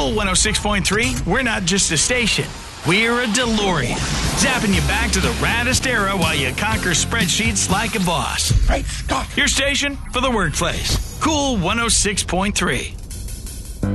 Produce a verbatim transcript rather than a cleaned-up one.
Cool one oh six point three, we're not just a station. We're a DeLorean. Zapping you back to the raddest era while you conquer spreadsheets like a boss. Great Scott! Your station for the workplace. Cool one oh six point three.